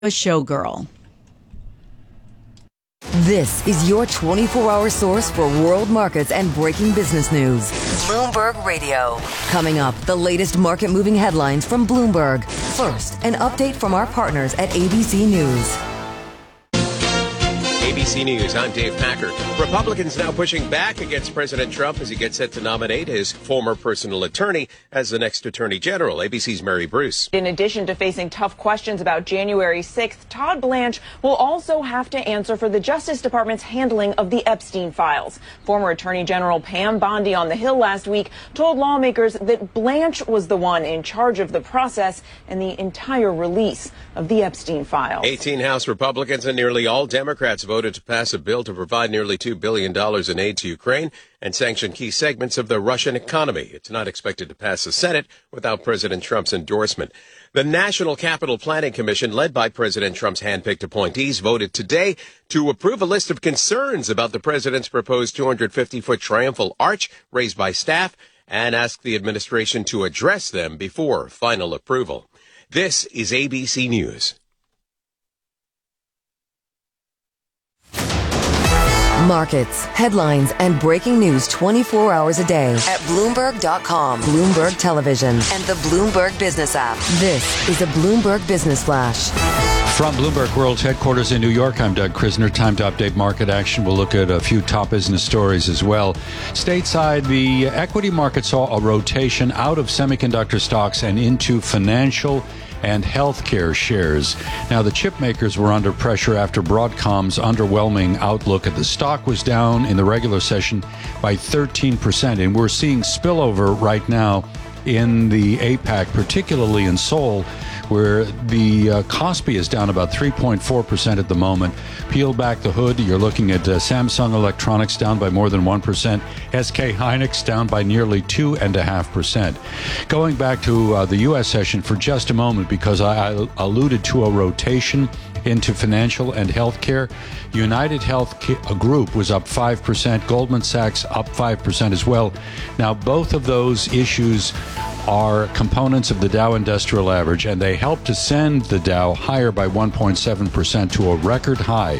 a showgirl. This is your 24-hour source for world markets and breaking business news. Bloomberg Radio. Coming up, the latest market-moving headlines from Bloomberg. First, an update from our partners at ABC News. ABC News, I'm Dave Packer. Republicans now pushing back against President Trump as he gets set to nominate his former personal attorney as the next attorney general. ABC's Mary Bruce. In addition to facing tough questions about January 6th, Todd Blanche will also have to answer for the Justice Department's handling of the Epstein files. Former Attorney General Pam Bondi on the Hill last week told lawmakers that Blanche was the one in charge of the process and the entire release of the Epstein files. 18 House Republicans and nearly all Democrats voted to pass a bill to provide nearly $2 billion in aid to Ukraine and sanction key segments of the Russian economy. It's not expected to pass the Senate without President Trump's endorsement. The National Capital Planning Commission, led by President Trump's handpicked appointees, voted today to approve a list of concerns about the president's proposed 250-foot triumphal arch raised by staff and asked the administration to address them before final approval. This is ABC News. Markets, headlines, and breaking news 24 hours a day at Bloomberg.com, Bloomberg Television, and the Bloomberg Business app. This is a Bloomberg Business Flash. From Bloomberg World's headquarters in New York, I'm Doug Krisner. Time to update market action. We'll look at a few top business stories as well. Stateside, the equity market saw a rotation out of semiconductor stocks and into financial and healthcare shares. Now, the chip makers were under pressure after Broadcom's underwhelming outlook. The stock was down in the regular session by 13%, and we're seeing spillover right now in the APAC, particularly in Seoul, where the Kospi is down about 3.4% at the moment. Peel back the hood, you're looking at Samsung Electronics down by more than 1%, SK Hynix down by nearly 2.5%. Going back to the U.S. session for just a moment, because I alluded to a rotation into financial and healthcare. United Health Group was up 5%, Goldman Sachs up 5% as well. Now, both of those issues are components of the Dow Industrial Average, and they helped to send the Dow higher by 1.7% to a record high,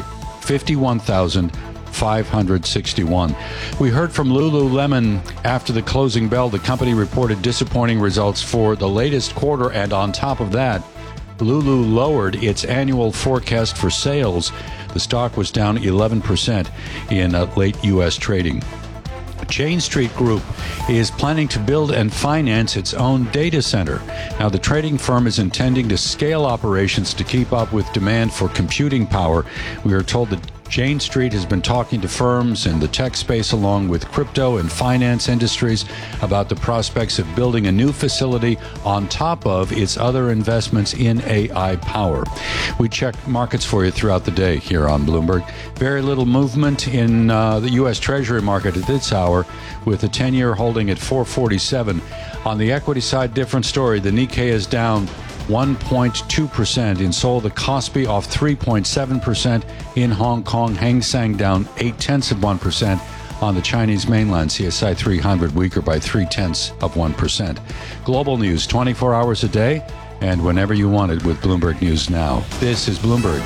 51,561. We heard from Lululemon after the closing bell. The company reported disappointing results for the latest quarter, and on top of that, Lulu lowered its annual forecast for sales. The stock was down 11% in late U.S. trading. Jane Street Group is planning to build and finance its own data center. Now, the trading firm is intending to scale operations to keep up with demand for computing power. We are told that Jane Street has been talking to firms in the tech space along with crypto and finance industries about the prospects of building a new facility on top of its other investments in AI power. We check markets for you throughout the day here on Bloomberg. Very little movement in the U.S. Treasury market at this hour, with the 10-year holding at 447. On the equity side, different story. The Nikkei is down 1.2%. In Seoul, the Kospi off 3.7%. In Hong Kong, Hang Seng down 0.8%. On the Chinese mainland, CSI 300 weaker by 0.3%. Global news 24 hours a day and whenever you want it with Bloomberg News Now. This is Bloomberg.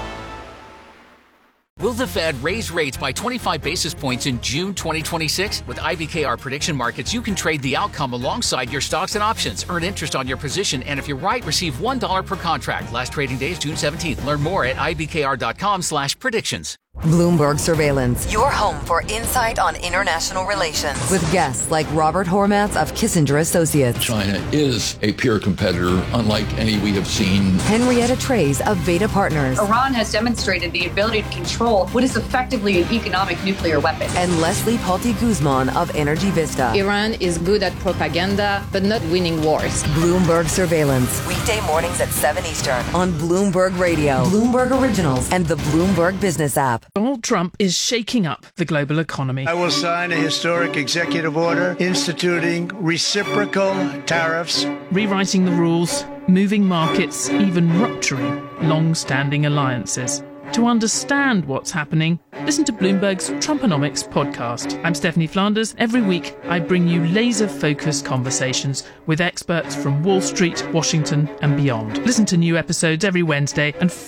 Will the Fed raise rates by 25 basis points in June 2026? With IBKR Prediction Markets, you can trade the outcome alongside your stocks and options. Earn interest on your position, and if you're right, receive $1 per contract. Last trading day is June 17th. Learn more at ibkr.com/predictions. Bloomberg Surveillance, your home for insight on international relations. With guests like Robert Hormats of Kissinger Associates. China is a peer competitor, unlike any we have seen. Henrietta Trey's of Veda Partners. Iran has demonstrated the ability to control what is effectively an economic nuclear weapon. And Leslie Palti Guzman of Energy Vista. Iran is good at propaganda, but not winning wars. Bloomberg Surveillance, weekday mornings at 7 Eastern on Bloomberg Radio, Bloomberg Originals, and the Bloomberg Business app. Donald Trump is shaking up the global economy. I will sign a historic executive order instituting reciprocal tariffs, rewriting the rules, moving markets, even rupturing long-standing alliances. To understand what's happening, listen to Bloomberg's Trumponomics podcast. I'm Stephanie Flanders. Every week, I bring you laser-focused conversations with experts from Wall Street, Washington, and beyond. Listen to new episodes every Wednesday and